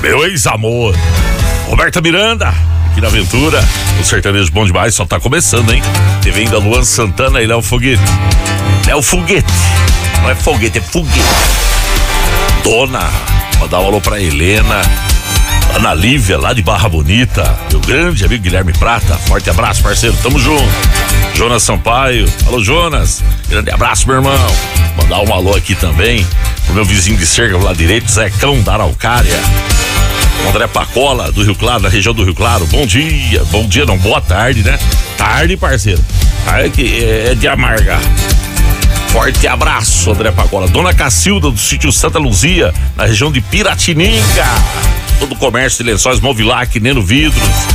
Meu ex-amor. Roberta Miranda, aqui na Aventura. O sertanejo bom demais, só tá começando, hein? Teve ainda Luan Santana e Léo Foguete. Léo Foguete. Não é foguete, é foguete. Dona, mandar um alô pra Helena. Ana Lívia, lá de Barra Bonita. Meu grande amigo Guilherme Prata. Forte abraço, parceiro. Tamo junto. Jonas Sampaio. Alô, Jonas. Grande abraço, meu irmão. Mandar um alô aqui também pro meu vizinho de cerca, lá direito, Zecão da Araucária. André Pacola, do Rio Claro, da região do Rio Claro. Bom dia. Bom dia, não. Boa tarde, né? Tarde, parceiro. Tarde que é de amargar. Forte abraço, André Pacola. Dona Cacilda, do sítio Santa Luzia, na região de Piratininga. Todo o comércio de lençóis Movilac, Neno Vidros.